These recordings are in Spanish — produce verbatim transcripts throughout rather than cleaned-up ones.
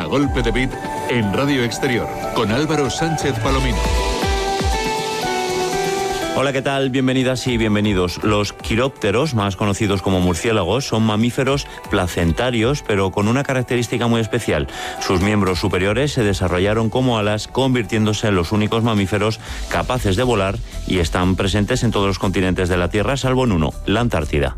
A golpe de bit en Radio Exterior con Álvaro Sánchez Palomino. Hola, ¿qué tal? Bienvenidas y bienvenidos. Los quirópteros, más conocidos como murciélagos, son mamíferos placentarios, pero con una característica muy especial. Sus miembros superiores se desarrollaron como alas, convirtiéndose en los únicos mamíferos capaces de volar, y están presentes en todos los continentes de la Tierra, salvo en uno, la Antártida.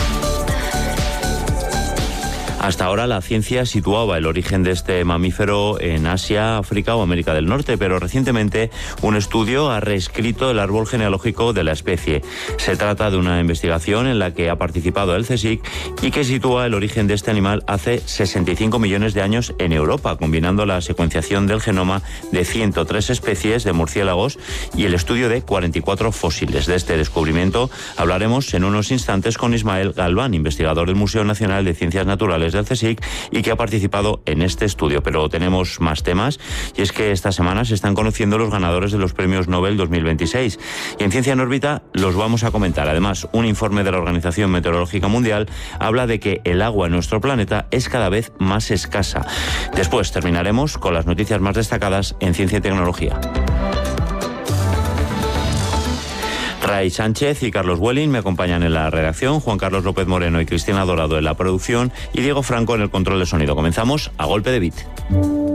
Hasta ahora la ciencia situaba el origen de este mamífero en Asia, África o América del Norte, pero recientemente un estudio ha reescrito el árbol genealógico de la especie. Se trata de una investigación en la que ha participado el CSIC y que sitúa el origen de este animal hace sesenta y cinco millones de años en Europa, combinando la secuenciación del genoma de ciento tres especies de murciélagos y el estudio de cuarenta y cuatro fósiles. De este descubrimiento hablaremos en unos instantes con Ismael Galván, investigador del Museo Nacional de Ciencias Naturales del CSIC y que ha participado en este estudio. Pero tenemos más temas, y es que esta semana se están conociendo los ganadores de los premios Nobel dos mil veintiséis, y en Ciencia en órbita los vamos a comentar. Además, un informe de la Organización Meteorológica Mundial habla de que el agua en nuestro planeta es cada vez más escasa. Después terminaremos con las noticias más destacadas en ciencia y tecnología. Ray Sánchez y Carlos Welling me acompañan en la redacción, Juan Carlos López Moreno y Cristina Dorado en la producción y Diego Franco en el control de sonido. Comenzamos a golpe de bit.